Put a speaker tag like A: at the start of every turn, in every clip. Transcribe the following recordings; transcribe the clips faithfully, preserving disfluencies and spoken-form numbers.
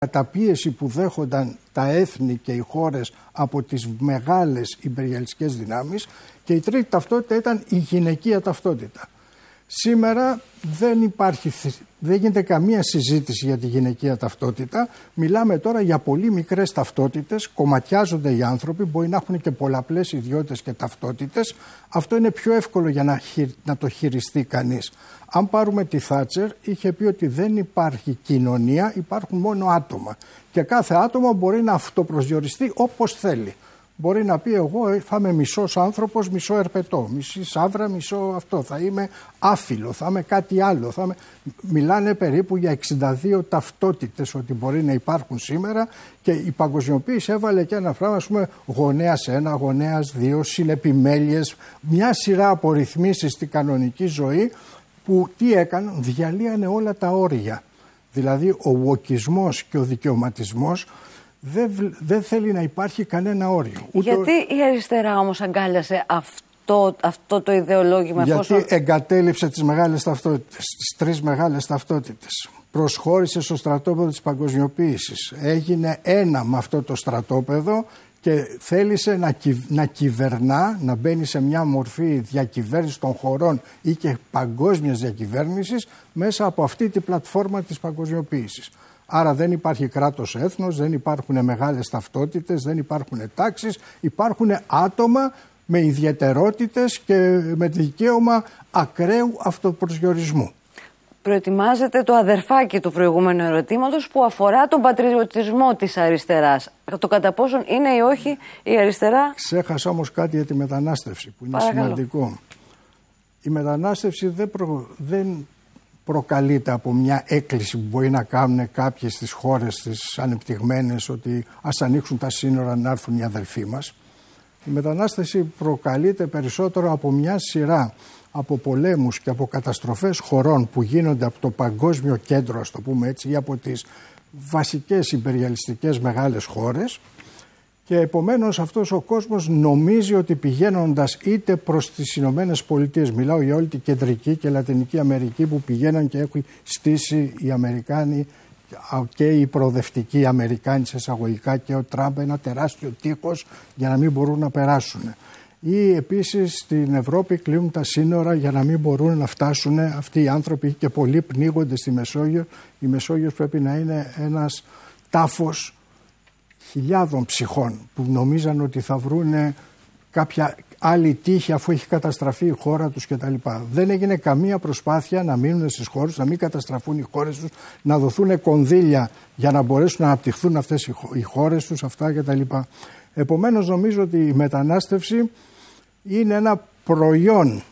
A: καταπίεση που δέχονταν τα έθνη και οι χώρες από τις μεγάλες ιμπεριαλιστικές δυνάμεις, και η τρίτη ταυτότητα ήταν η γυναικεία ταυτότητα. Σήμερα δεν υπάρχει, δεν γίνεται καμία συζήτηση για τη γυναικεία ταυτότητα. Μιλάμε τώρα για πολύ μικρές ταυτότητες, κομματιάζονται οι άνθρωποι, μπορεί να έχουν και πολλαπλές ιδιότητες και ταυτότητες. Αυτό είναι πιο εύκολο για να, να το χειριστεί κανείς. Αν πάρουμε τη Θάτσερ, είχε πει ότι δεν υπάρχει κοινωνία, υπάρχουν μόνο άτομα. Και κάθε άτομο μπορεί να αυτοπροσδιοριστεί όπως θέλει. Μπορεί να πει εγώ θα είμαι μισός άνθρωπος, μισό ερπετό, μισή σαύρα, μισό αυτό, θα είμαι άφυλο, θα είμαι κάτι άλλο. Θα είμαι... Μιλάνε περίπου για εξήντα δύο ταυτότητες ότι μπορεί να υπάρχουν σήμερα, και η παγκοσμιοποίηση έβαλε και ένα πράγμα, ας πούμε, γονέας ένα, γονέας δύο, συνεπιμέλειες, μια σειρά από ρυθμίσεις στη κανονική ζωή που τι έκαναν, διαλύανε όλα τα όρια. Δηλαδή ο wokισμός και ο δικαιωματισμός Δεν, δεν θέλει να υπάρχει κανένα όριο. Ούτε...
B: Γιατί η αριστερά όμως αγκάλιασε αυτό, αυτό το ιδεολόγημα?
A: Γιατί
B: εφόσον...
A: εγκατέλειψε τις μεγάλες ταυτότητες, τις τρεις μεγάλες ταυτότητες. Προσχώρησε στο στρατόπεδο της παγκοσμιοποίησης. Έγινε ένα με αυτό το στρατόπεδο και θέλησε να, κυ... να κυβερνά, να μπαίνει σε μια μορφή διακυβέρνηση των χωρών ή και παγκόσμιας διακυβέρνησης μέσα από αυτή τη πλατφόρμα της παγκοσμιοποίησης. Άρα δεν υπάρχει κράτος έθνος, δεν υπάρχουν μεγάλες ταυτότητες, δεν υπάρχουν τάξεις, υπάρχουν άτομα με ιδιαιτερότητες και με δικαίωμα ακραίου αυτοπροσδιορισμού.
B: Προετοιμάζεται το αδερφάκι του προηγούμενου ερωτήματος που αφορά τον πατριωτισμό της αριστεράς. Το κατά πόσον είναι ή όχι η αριστερά.
A: Ξέχασα όμως κάτι για τη μετανάστευση που είναι
B: Παρακαλώ.
A: σημαντικό. Η μετανάστευση δεν, προ... δεν προκαλείται από μια έκκληση που μπορεί να κάνουν κάποιες στις χώρες τις ανεπτυγμένες ότι ας ανοίξουν τα σύνορα να έρθουν οι αδελφοί μας. Η μετανάστευση προκαλείται περισσότερο από μια σειρά από πολέμους και από καταστροφές χωρών που γίνονται από το παγκόσμιο κέντρο, ας το πούμε έτσι, ή από τις βασικές ιμπεριαλιστικές μεγάλες χώρες, και επομένως αυτός ο κόσμος νομίζει ότι πηγαίνοντας είτε προς τις Ηνωμένες Πολιτείες, μιλάω για όλη την Κεντρική και Λατινική Αμερική που πηγαίναν και έχουν στήσει οι Αμερικάνοι και οι προοδευτικοί Αμερικάνοι σε εισαγωγικά και ο Τραμπ ένα τεράστιο τείχος για να μην μπορούν να περάσουν. Ή επίσης στην Ευρώπη κλείνουν τα σύνορα για να μην μπορούν να φτάσουν αυτοί οι άνθρωποι, και πολλοί πνίγονται στη Μεσόγειο. Η Μεσόγειος πρέπει να είναι ένας τάφος χιλιάδων ψυχών που νομίζαν ότι θα βρούνε κάποια άλλη τύχη αφού έχει καταστραφεί η χώρα τους κτλ. Δεν έγινε καμία προσπάθεια να μείνουν στις χώρες, να μην καταστραφούν οι χώρες τους, να δοθούν κονδύλια για να μπορέσουν να αναπτυχθούν αυτές οι χώρες τους, αυτά κτλ. Επομένως νομίζω ότι η μετανάστευση είναι ένα προϊόν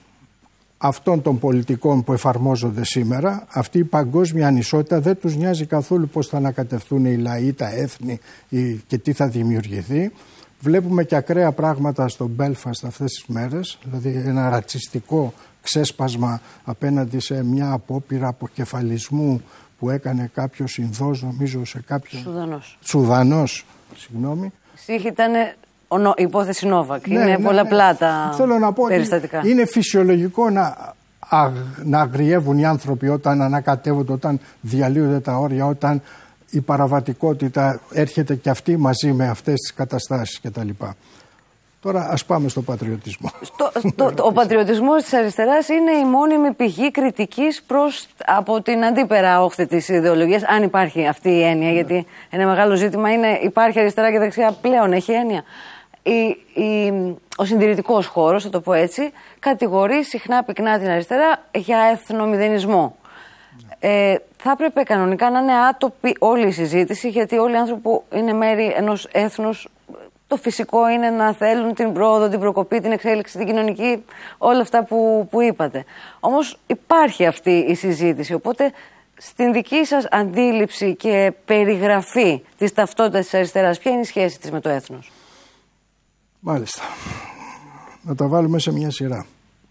A: αυτών των πολιτικών που εφαρμόζονται σήμερα. Αυτή η παγκόσμια ανισότητα δεν τους νοιάζει καθόλου πώς θα ανακατευθούν οι λαοί, τα έθνη και τι θα δημιουργηθεί. Βλέπουμε και ακραία πράγματα στο Μπέλφαστ αυτές τις μέρες, δηλαδή ένα ρατσιστικό ξέσπασμα απέναντι σε μια απόπειρα αποκεφαλισμού που έκανε κάποιος Ινδός, νομίζω σε κάποιον...
B: Σουδανός.
A: Σουδανός, συγγνώμη.
B: Ήταν η υπόθεση Νόβακ. Ναι, είναι
A: ναι,
B: πολλαπλά
A: ναι.
B: τα
A: Θέλω να πω
B: περιστατικά.
A: Είναι φυσιολογικό να, α, να αγριεύουν οι άνθρωποι όταν ανακατεύονται, όταν διαλύονται τα όρια, όταν η παραβατικότητα έρχεται και αυτή μαζί με αυτές τις καταστάσεις κτλ. Τώρα ας πάμε στο πατριωτισμό. Στο,
B: το, το, ο πατριωτισμός της αριστεράς είναι η μόνιμη πηγή κριτικής προς, από την αντίπερα όχθη της ιδεολογίας, αν υπάρχει αυτή η έννοια, γιατί ένα μεγάλο ζήτημα είναι υπάρχει αριστερά και δεξιά πλέον, έχει έννοια. Η, η, ο συντηρητικός χώρος, θα το πω έτσι, κατηγορεί συχνά πυκνά την αριστερά για εθνομηδενισμό. Ε, θα έπρεπε κανονικά να είναι άτοπη όλη η συζήτηση, γιατί όλοι οι άνθρωποι που είναι μέρη ενός έθνους, το φυσικό είναι να θέλουν την πρόοδο, την προκοπή, την εξέλιξη, την κοινωνική, όλα αυτά που, που είπατε. Όμως υπάρχει αυτή η συζήτηση, οπότε στην δική σας αντίληψη και περιγραφή της ταυτότητας της αριστεράς, ποια είναι η σχέση της με το έθνος?
A: Μάλιστα. Να τα βάλουμε σε μια σειρά.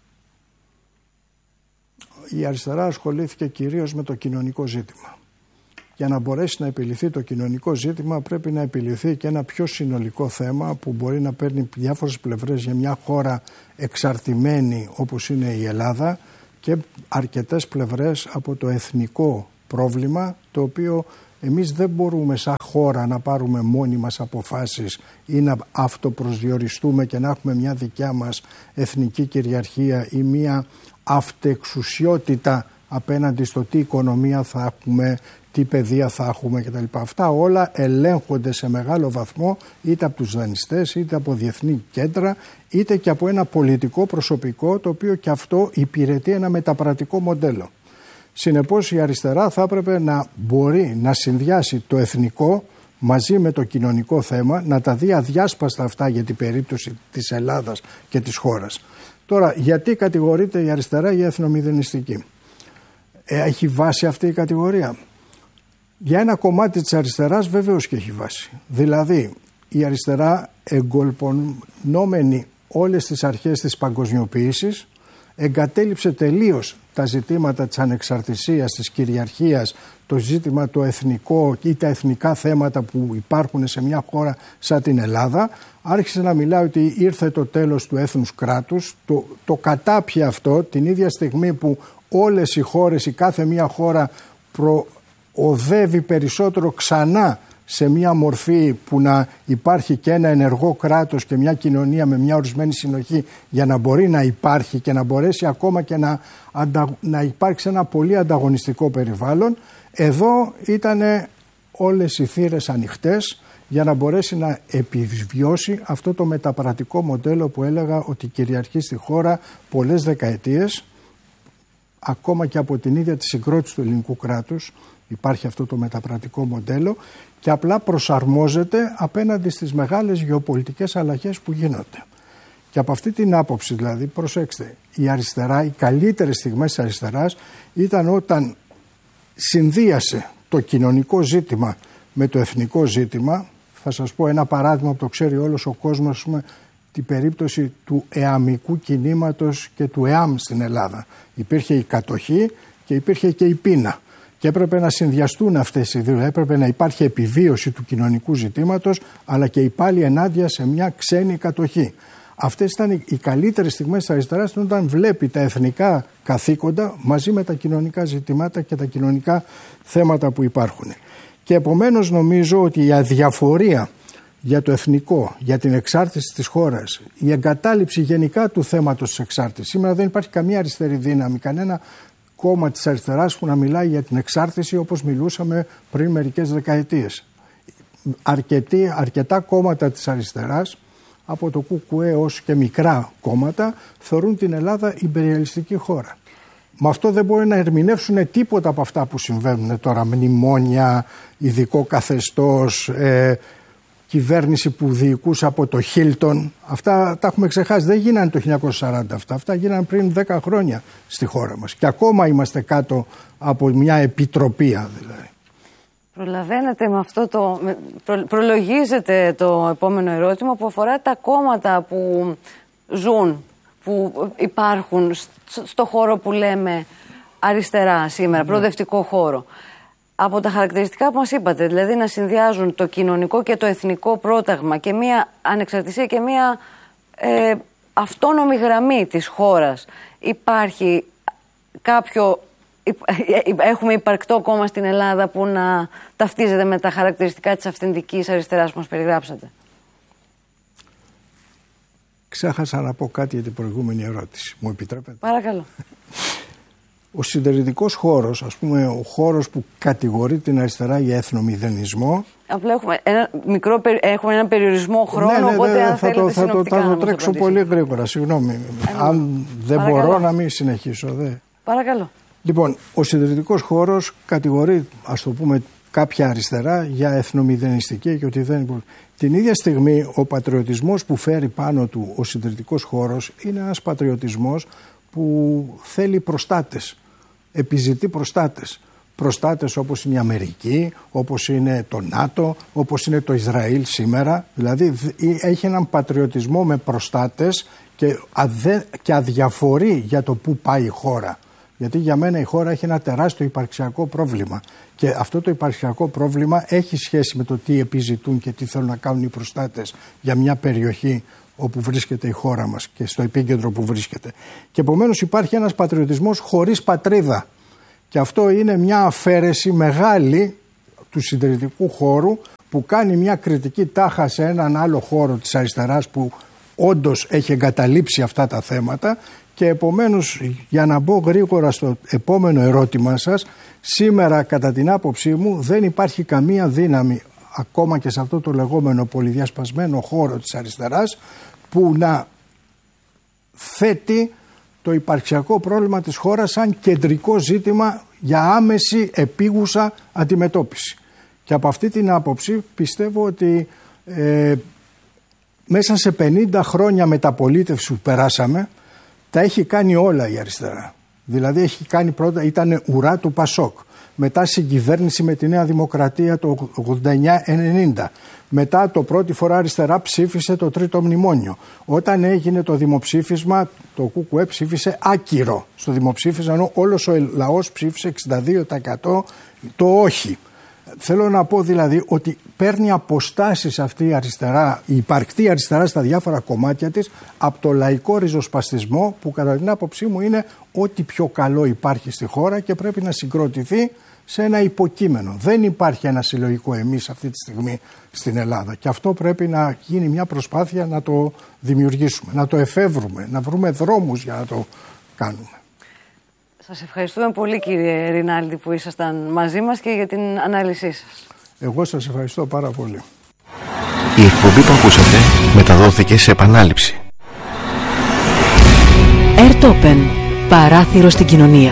A: Η αριστερά ασχολήθηκε κυρίως με το κοινωνικό ζήτημα. Για να μπορέσει να επιληθεί το κοινωνικό ζήτημα πρέπει να επιληθεί και ένα πιο συνολικό θέμα που μπορεί να παίρνει διάφορες πλευρές για μια χώρα εξαρτημένη όπως είναι η Ελλάδα και αρκετές πλευρές από το εθνικό πρόβλημα, το οποίο Εμείς δεν μπορούμε σαν χώρα να πάρουμε μόνοι μας αποφάσεις ή να αυτοπροσδιοριστούμε και να έχουμε μια δικιά μας εθνική κυριαρχία ή μια αυτεξουσιότητα απέναντι στο τι οικονομία θα έχουμε, τι παιδεία θα έχουμε κτλ. Αυτά όλα ελέγχονται σε μεγάλο βαθμό είτε από τους δανειστές, είτε από διεθνή κέντρα, είτε και από ένα πολιτικό προσωπικό, το οποίο και αυτό υπηρετεί ένα μεταπρατικό μοντέλο. Συνεπώς η αριστερά θα έπρεπε να μπορεί να συνδυάσει το εθνικό μαζί με το κοινωνικό θέμα, να τα δει αδιάσπαστα αυτά για την περίπτωση της Ελλάδας και της χώρας. Τώρα, γιατί κατηγορείται η αριστερά για εθνομηδενιστική? Έχει βάση αυτή η κατηγορία? Για ένα κομμάτι της αριστεράς βεβαίως και έχει βάση. Δηλαδή η αριστερά, εγκολπωνόμενη όλες τις αρχές της παγκοσμιοποίησης, εγκατέλειψε τελείως τα ζητήματα της ανεξαρτησίας, της κυριαρχίας, το ζήτημα το εθνικό ή τα εθνικά θέματα που υπάρχουν σε μια χώρα σαν την Ελλάδα. Άρχισε να μιλάει ότι ήρθε το τέλος του έθνους κράτους, το, το κατάπιε αυτό την ίδια στιγμή που όλες οι χώρες, η κάθε μια χώρα προοδεύει περισσότερο ξανά σε μια μορφή που να υπάρχει και ένα ενεργό κράτος και μια κοινωνία με μια ορισμένη συνοχή για να μπορεί να υπάρχει και να μπορέσει ακόμα και να, να υπάρξει ένα πολύ ανταγωνιστικό περιβάλλον. Εδώ ήταν όλες οι θύρες ανοιχτές για να μπορέσει να επιβιώσει αυτό το μεταπρατικό μοντέλο που έλεγα ότι κυριαρχεί στη χώρα πολλές δεκαετίες, ακόμα και από την ίδια τη συγκρότηση του ελληνικού κράτους υπάρχει αυτό το μεταπρατικό μοντέλο και απλά προσαρμόζεται απέναντι στις μεγάλες γεωπολιτικές αλλαγές που γίνονται. Και από αυτή την άποψη δηλαδή, προσέξτε, η αριστερά, οι καλύτερες στιγμές της αριστεράς ήταν όταν συνδύασε το κοινωνικό ζήτημα με το εθνικό ζήτημα. Θα σας πω ένα παράδειγμα που το ξέρει όλος ο κόσμος, πούμε, την περίπτωση του εαμικού κινήματος και του ΕΑΜ στην Ελλάδα. Υπήρχε η κατοχή και υπήρχε και η πείνα. Και έπρεπε να συνδυαστούν αυτές οι δύο. Έπρεπε να υπάρχει επιβίωση του κοινωνικού ζητήματος, αλλά και η πάλι ενάντια σε μια ξένη κατοχή. Αυτές ήταν οι καλύτερες στιγμές της αριστεράς, όταν βλέπει τα εθνικά καθήκοντα μαζί με τα κοινωνικά ζητήματα και τα κοινωνικά θέματα που υπάρχουν. Και επομένως νομίζω ότι η αδιαφορία για το εθνικό, για την εξάρτηση της χώρας, η εγκατάλειψη γενικά του θέματος της εξάρτησης. Σήμερα δεν υπάρχει καμία αριστερή δύναμη, κανένα κόμμα της αριστεράς που να μιλάει για την εξάρτηση όπως μιλούσαμε πριν μερικές δεκαετίες. Αρκετή, αρκετά κόμματα της αριστεράς, από το ΚΚΕ ως και μικρά κόμματα, θεωρούν την Ελλάδα ιμπεριαλιστική χώρα. Με αυτό δεν μπορεί να ερμηνεύσουν τίποτα από αυτά που συμβαίνουν τώρα. Μνημόνια, ειδικό καθεστώς, ε, κυβέρνηση που διοικούσε από το Χίλτον. Αυτά τα έχουμε ξεχάσει. Δεν γίνανε το χίλια εννιακόσια σαράντα αυτά. Αυτά γίνανε πριν δέκα χρόνια στη χώρα μας. Και ακόμα είμαστε κάτω από μια επιτροπία δηλαδή.
B: Προλαβαίνετε με αυτό το... Προ, προλογίζετε το επόμενο ερώτημα που αφορά τα κόμματα που ζουν, που υπάρχουν στο χώρο που λέμε αριστερά σήμερα, προοδευτικό χώρο. Από τα χαρακτηριστικά που μας είπατε, δηλαδή να συνδυάζουν το κοινωνικό και το εθνικό πρόταγμα και μία ανεξαρτησία και μία ε, αυτόνομη γραμμή της χώρας, υπάρχει κάποιο, έχουμε υπαρκτό κόμμα στην Ελλάδα που να ταυτίζεται με τα χαρακτηριστικά της αυθεντικής αριστεράς που μας περιγράψατε?
A: Ξέχασα να πω κάτι για την προηγούμενη ερώτηση. Μου επιτρέπετε?
B: Παρακαλώ.
A: Ο συντηρητικός χώρος, ας πούμε, ο χώρος που κατηγορεί την αριστερά για εθνομηδενισμό.
B: Απλά έχουμε ένα, μικρό, έχουμε ένα περιορισμό χρόνου, ναι, ναι, οπότε ναι, αν
A: θα
B: θέλετε
A: το, θα το, θα το τρέξω πολύ γρήγορα, συγγνώμη.
B: Ε,
A: αν δεν παρακαλώ. Μπορώ να μην συνεχίσω. Δε.
B: Παρακαλώ.
A: Λοιπόν, ο συντηρητικός χώρος κατηγορεί, ας το πούμε, κάποια αριστερά για εθνομηδενιστική και ότι δεν μπορεί. Την ίδια στιγμή ο πατριωτισμός που φέρει πάνω του ο συντηρητικός χώρος είναι ένας πατριωτισμός που θέλει προστάτες, επιζητεί προστάτες. Προστάτες όπως είναι η Αμερική, όπως είναι το ΝΑΤΟ, όπως είναι το Ισραήλ σήμερα. Δηλαδή έχει έναν πατριωτισμό με προστάτες και, αδε, και αδιαφορεί για το πού πάει η χώρα. Γιατί για μένα η χώρα έχει ένα τεράστιο υπαρξιακό πρόβλημα. Και αυτό το υπαρξιακό πρόβλημα έχει σχέση με το τι επιζητούν και τι θέλουν να κάνουν οι προστάτες για μια περιοχή όπου βρίσκεται η χώρα μας και στο επίκεντρο που βρίσκεται. Και επομένως υπάρχει ένας πατριωτισμός χωρίς πατρίδα. Και αυτό είναι μια αφαίρεση μεγάλη του συντηρητικού χώρου που κάνει μια κριτική τάχα σε έναν άλλο χώρο της αριστεράς που όντως έχει εγκαταλείψει αυτά τα θέματα. Και επομένως, για να μπω γρήγορα στο επόμενο ερώτημα σας, σήμερα κατά την άποψή μου δεν υπάρχει καμία δύναμη ακόμα και σε αυτό το λεγόμενο πολυδιασπασμένο χώρο της αριστεράς που να θέτει το υπαρξιακό πρόβλημα της χώρας σαν κεντρικό ζήτημα για άμεση επίγουσα αντιμετώπιση. Και από αυτή την άποψη πιστεύω ότι ε, μέσα σε πενήντα χρόνια μεταπολίτευση που περάσαμε τα έχει κάνει όλα η αριστερά. Δηλαδή έχει κάνει πρώτα, ήταν ουρά του Πασόκ, μετά συγκυβέρνηση με τη Νέα Δημοκρατία το ογδόντα εννιά ενενήντα, μετά το πρώτη φορά αριστερά ψήφισε το τρίτο μνημόνιο. Όταν έγινε το δημοψήφισμα το ΚΚΕ ψήφισε άκυρο στο δημοψήφισμα, ενώ όλος ο λαός ψήφισε εξήντα δύο τοις εκατό το όχι. Θέλω να πω δηλαδή ότι παίρνει αποστάσεις αυτή η αριστερά, η υπαρκτή αριστερά στα διάφορα κομμάτια της από το λαϊκό ριζοσπαστισμό που κατά την άποψή μου είναι ό,τι πιο καλό υπάρχει στη χώρα και πρέπει να συγκροτηθεί σε ένα υποκείμενο. Δεν υπάρχει ένα συλλογικό εμείς αυτή τη στιγμή στην Ελλάδα και αυτό πρέπει να γίνει μια προσπάθεια να το δημιουργήσουμε, να το εφεύρουμε, να βρούμε δρόμους για να το κάνουμε.
B: Σας ευχαριστούμε πολύ κύριε Ρινάλντι που ήσασταν μαζί μας και για την ανάλυση σας.
A: Εγώ σας ευχαριστώ πάρα πολύ.
C: Η εκπομπή που ακούσατε μεταδόθηκε σε επανάληψη.
D: Airtopen. Παράθυρο στην κοινωνία.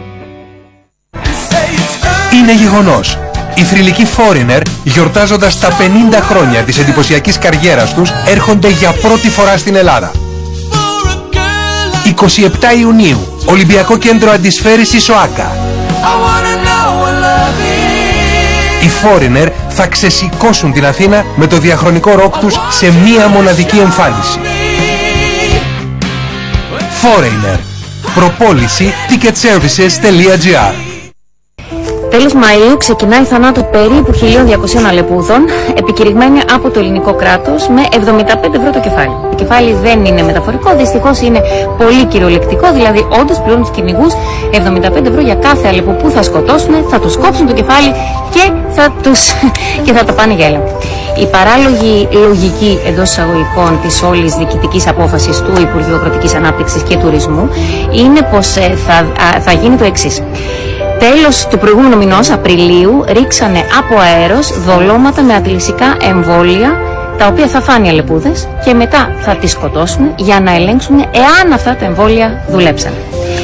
E: Είναι γεγονός. Οι θρυλικοί Foreigner, γιορτάζοντας τα πενήντα χρόνια της εντυπωσιακής καριέρας τους, έρχονται για πρώτη φορά στην Ελλάδα. εικοστή εβδόμη Ιουνίου, Ολυμπιακό Κέντρο Αντισφαίρησης ΟΑΚΑ. Οι Foreigner θα ξεσηκώσουν την Αθήνα με το διαχρονικό ροκ τους σε μία μοναδική εμφάνιση. Foreigner. Προπόληση ticketservices.gr.
F: Τέλος Μαΐου ξεκινάει η θανάτου περίπου χίλια διακοσίων αλεπούδων, επικηρυγμένη από το ελληνικό κράτος με εβδομήντα πέντε ευρώ το κεφάλι. Το κεφάλι δεν είναι μεταφορικό, δυστυχώς είναι πολύ κυριολεκτικό, δηλαδή όντως πληρώνουν τους κυνηγούς εβδομήντα πέντε ευρώ για κάθε αλεπού που θα σκοτώσουν, θα τους κόψουν το κεφάλι και θα, τους, και θα το πάνε για έλεγχο. Η παράλογη λογική εντός εισαγωγικών της όλης διοικητικής απόφασης του Υπουργείου Αγροτικής Ανάπτυξης και Τουρισμού είναι πως ε, θα, α, θα γίνει το εξής. Τέλος του προηγούμενου μηνός, Απριλίου, ρίξανε από αέρος δολώματα με αντιλυσικά εμβόλια, τα οποία θα φάνε οι αλεπούδες και μετά θα τις σκοτώσουν για να ελέγξουν εάν αυτά τα εμβόλια δουλέψαν.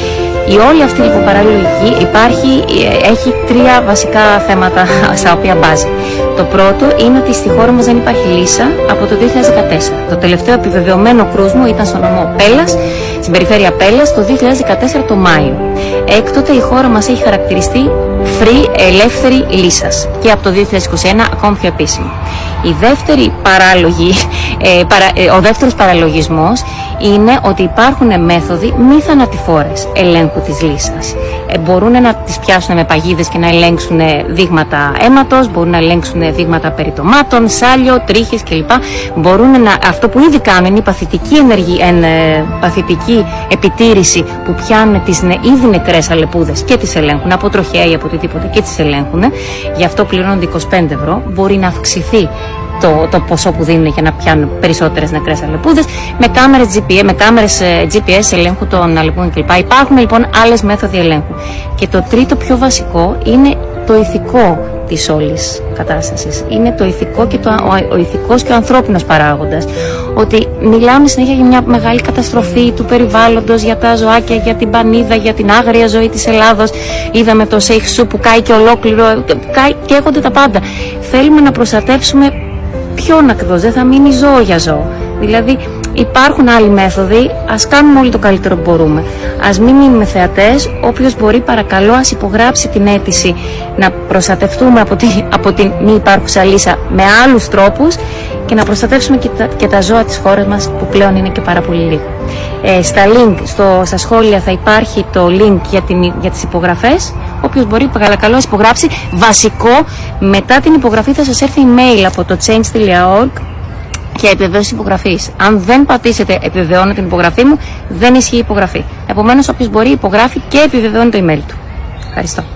F: Η όλη αυτή λοιπόν παραλογική υπάρχει, έχει τρία βασικά θέματα στα οποία μπάζει. Το πρώτο είναι ότι στη χώρα μας δεν υπάρχει λύσα από το δύο χιλιάδες δεκατέσσερα. Το τελευταίο επιβεβαιωμένο κρούσμο ήταν στο νομό Πέλλας, στην περιφέρεια Πέλλας, το δύο χιλιάδες δεκατέσσερα το Μάιο. Έκτοτε η χώρα μας έχει χαρακτηριστεί free, ελεύθερη λύσας και από το δύο χιλιάδες είκοσι ένα ακόμη πιο επίσημη. Η δεύτερη παράλογη, ε, παρα, ε, ο δεύτερος παραλογισμός είναι ότι υπάρχουν μέθοδοι μη θανατηφόρες ελέγχου της λύσας. Ε, μπορούν να τις πιάσουν με παγίδες και να ελέγξουν δείγματα αίματος, μπορούν να ελέγξουν δείγματα περιτομάτων, σάλιο, τρίχες κλπ. Μπορούν να, αυτό που ήδη κάνουν είναι η παθητική, ενεργή, εν, ε, παθητική επιτήρηση που πιάνουν τις νε, ήδη νεκρές αλεπούδες και τις ελέγχουν από τροχέα ή από οτιδήποτε και τις ελέγχουν. Γι' αυτό πληρώνονται είκοσι πέντε ευρώ. Μπορεί να αυξηθεί Το, το ποσό που δίνουν για να πιάνουν περισσότερες νεκρές αλεπούδες με κάμερες τζι πι ες, με κάμερες τζι πι ες ελέγχου των αλεπούδων κλπ. Υπάρχουν λοιπόν άλλες μέθοδοι ελέγχου. Και το τρίτο πιο βασικό είναι το ηθικό της όλης κατάστασης. Είναι το ηθικό και το, ο, ο ηθικός και ο ανθρώπινος παράγοντας. Ότι μιλάμε συνέχεια για μια μεγάλη καταστροφή του περιβάλλοντος, για τα ζωάκια, για την πανίδα, για την άγρια ζωή της Ελλάδος. Είδαμε το Σέιχ που κάει και ολόκληρο, κάει, καίγονται τα πάντα. Θέλουμε να προστατεύσουμε ποιον ακριβώς, δεν θα μείνει ζώο για ζώο. Δηλαδή υπάρχουν άλλοι μέθοδοι, ας κάνουμε όλοι το καλύτερο που μπορούμε. Ας μην μείνουμε θεατές, όποιος μπορεί παρακαλώ ας υπογράψει την αίτηση να προστατευτούμε από, τη, από την μη υπάρχουσα λύσα με άλλους τρόπους και να προστατεύσουμε και τα, και τα ζώα της χώρας μας που πλέον είναι και πάρα πολύ λίγο. Ε, στα link, στο, στα σχόλια θα υπάρχει το link για, την, για τις υπογραφές. Όποιος μπορεί παρακαλώ ας υπογράψει. Βασικό, μετά την υπογραφή θα σας έρθει email από το change τελεία org και επιβεβαίωση υπογραφής. Αν δεν πατήσετε επιβεβαιώνω την υπογραφή μου, δεν ισχύει η υπογραφή. Επομένως όποιος μπορεί υπογράφει και επιβεβαιώνει το email του. Ευχαριστώ.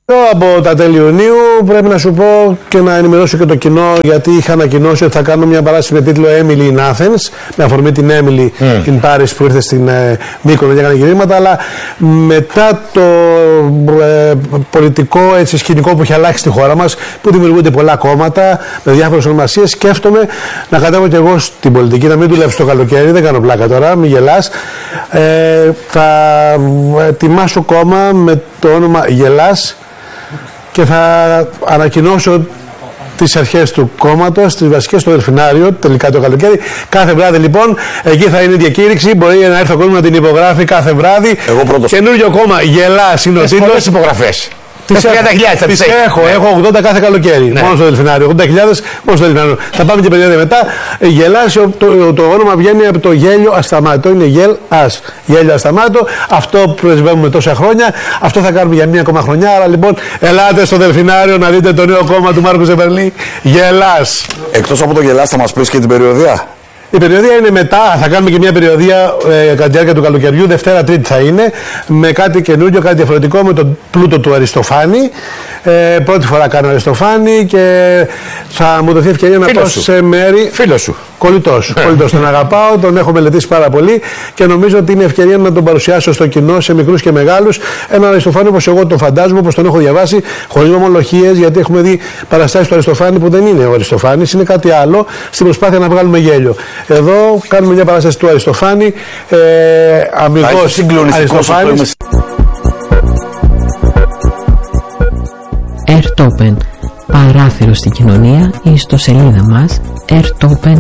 G: Από τα τέλη Ιουνίου πρέπει να σου πω και να ενημερώσω και το κοινό, γιατί είχα ανακοινώσει ότι θα κάνω μια παράσταση με τίτλο Emily in Athens, με αφορμή την Emily mm. in Paris που ήρθε στην ε, Μύκονο και έκανε γυρίσματα, αλλά μετά το ε, πολιτικό έτσι, σκηνικό που έχει αλλάξει στη χώρα μας, που δημιουργούνται πολλά κόμματα με διάφορες ονομασίες, σκέφτομαι να κατέβω και εγώ στην πολιτική, να μην δουλέψω το καλοκαίρι, δεν κάνω πλάκα τώρα, μην γελάς. Ε, θα ετοιμάσω κόμμα με το όνομα Γελάς και θα ανακοινώσω τις αρχές του κόμματος, τις βασικές στο Δελφινάριο, τελικά το καλοκαίρι. Κάθε βράδυ λοιπόν, εκεί θα είναι η διακήρυξη. Μπορεί να έρθει ο κόσμος να την υπογράφει κάθε βράδυ.
H: Εγώ πρώτος.
G: Καινούριο κόμμα, Γελάς είναι ο τίτλος.
H: Πολλές υπογραφές.
G: Τις έχω, τις έχω, ναι. έχω ογδόντα κάθε καλοκαίρι, ναι. μόνο στο Δελφινάριο, ογδόντα χιλιάδες μόνο στο Δελφινάριο. Θα πάμε και περίοδο μετά. Γελάς, το, το, το όνομα βγαίνει από το γέλιο ασταμάτητο, είναι γελ ας, γέλιο ασταμάτητο. Αυτό που πρεσβεύουμε τόσα χρόνια, αυτό θα κάνουμε για μία ακόμα χρονιά. Άρα λοιπόν, ελάτε στο Δελφινάριο να δείτε το νέο κόμμα του Μάρκου Ζεμπερλή, Γελάς.
H: Εκτός από το Γελάς θα μας πεις και την περιοδία.
G: Η περιοδία είναι μετά, θα κάνουμε και μια περιοδία ε, κατά τη διάρκεια του καλοκαιριού, Δευτέρα Τρίτη θα είναι, με κάτι καινούργιο, κάτι διαφορετικό, με τον πλούτο του Αριστοφάνη. Ε, πρώτη φορά κάνω Αριστοφάνη και θα μου δοθεί ευκαιρία να πάω σε μέρη.
H: Φίλος σου.
G: Κολλητός. Κολλητός. Τον αγαπάω, τον έχω μελετήσει πάρα πολύ και νομίζω ότι είναι ευκαιρία να τον παρουσιάσω στο κοινό, σε μικρούς και μεγάλους. Έναν Αριστοφάνη όπως εγώ τον φαντάζομαι, όπως τον έχω διαβάσει, χωρίς ομολογίες, γιατί έχουμε δει παραστάσεις του Αριστοφάνη που δεν είναι ο Αριστοφάνης, είναι κάτι άλλο, στην προσπάθεια να βγάλουμε γέλιο. Εδώ κάνουμε μια παράσταση του Αριστοφάνη, ε, αμυγός Αριστοφάνης.
D: Airtopen, παράθυρο στην κοινωνία, η ιστοσελίδα μας airtopen.